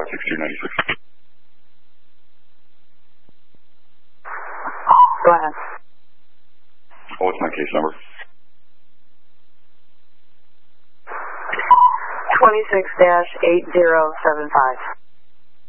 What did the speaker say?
56296. Go ahead. What's my case number? 26-8075.